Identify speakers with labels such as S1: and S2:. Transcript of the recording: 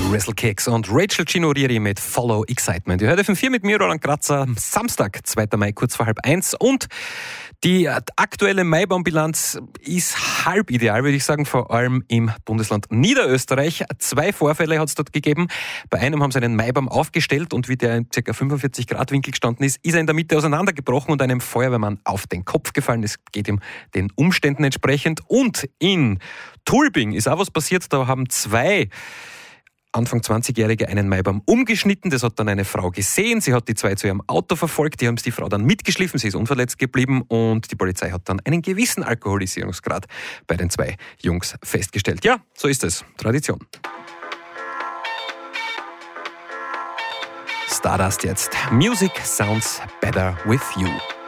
S1: Drizzle Kicks und Rachel Ginorieri mit Follow Excitement. Ihr hört FM4 mit mir, Roland Kratzer, Samstag, 2. Mai, kurz vor 12:30. Und die aktuelle Maibaumbilanz ist halb ideal, würde ich sagen, vor allem im Bundesland Niederösterreich. 2 Vorfälle hat es dort gegeben. Bei einem haben sie einen Maibaum aufgestellt und wie der in ca. 45 Grad Winkel gestanden ist er in der Mitte auseinandergebrochen und einem Feuerwehrmann auf den Kopf gefallen. Es geht ihm den Umständen entsprechend. Und in Tulbing ist auch was passiert. Da haben 2 Anfang 20-Jährige einen Maibaum umgeschnitten. Das hat dann eine Frau gesehen. Sie hat die 2 zu ihrem Auto verfolgt. Die haben die Frau dann mitgeschliffen. Sie ist unverletzt geblieben und die Polizei hat dann einen gewissen Alkoholisierungsgrad bei den 2 Jungs festgestellt. Ja, so ist es. Tradition. Stardust jetzt. Music sounds better with you.